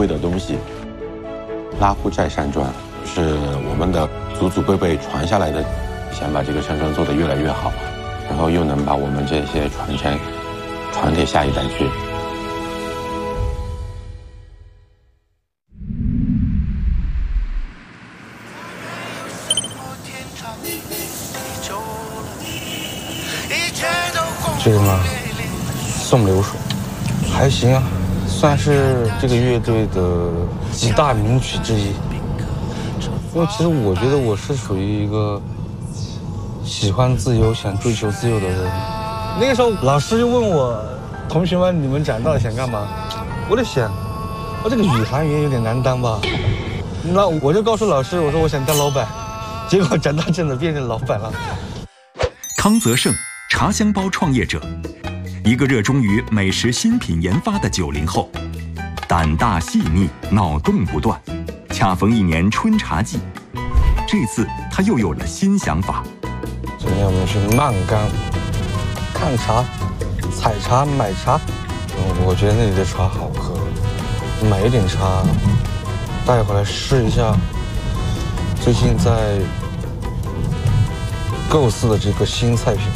味的东西。拉夫寨山庄是我们的祖祖辈辈传下来的，想把这个山庄做得越来越好，然后又能把我们这些传承传给下一代去。 这个呢，送流水，还行啊，算是这个乐队的几大名曲之一。因为其实我觉得我是属于一个喜欢自由、想追求自由的人。那个时候老师就问我，同学们，你们长大了想干嘛？我在想，这个宇航员有点难当吧？那我就告诉老师，我说我想当老板，结果长大真的变成老板了。 康泽胜，茶香包创业者，一个热衷于美食新品研发的90后，胆大细腻，脑洞不断。恰逢一年春茶季，这次他又有了新想法。 今天我们去曼冈看茶、采茶、买茶。我觉得那里的茶好喝，买一点茶带回来试一下。最近在构思的这个新菜品。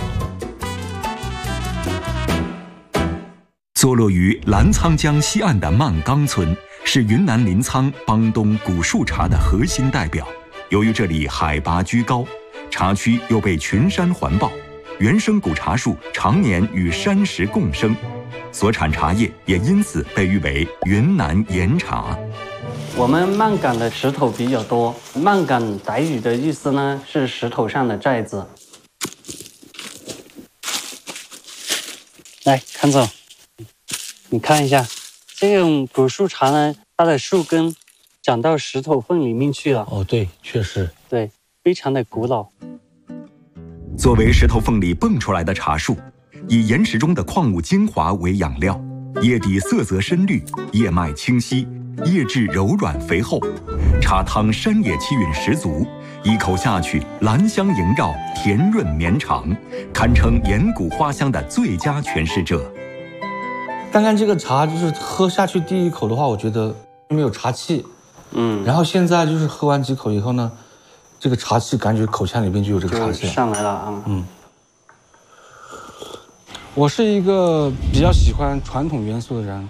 坐落于澜沧江西岸的曼冈村，是云南临沧邦东古树茶的核心代表。由于这里海拔居高，茶区又被群山环抱，原生古茶树常年与山石共生，所产茶叶也因此被誉为云南岩茶。 我们曼岗的石头比较多，曼岗傣语的意思呢是石头上的寨子。来，康总，你看一下，这种古树茶呢，它的树根长到石头缝里面去了。 哦，对，确实， 对，非常的古老。 作为石头缝里蹦出来的茶树，以岩石中的矿物精华为养料，叶底色泽深绿，叶脉清晰，叶质柔软肥厚，茶汤山野气韵十足，一口下去兰香萦绕，甜润绵长，堪称岩谷花香的最佳诠释者。 刚刚这个茶就是喝下去第一口的话，我觉得没有茶气，然后现在就是喝完几口以后呢，这个茶气感觉口腔里边就有这个茶气上来了啊。 我是一个比较喜欢传统元素的人，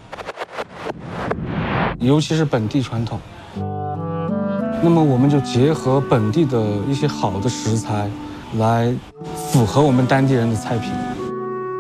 尤其是本地传统。那么我们就结合本地的一些好的食材，来符合我们当地人的菜品。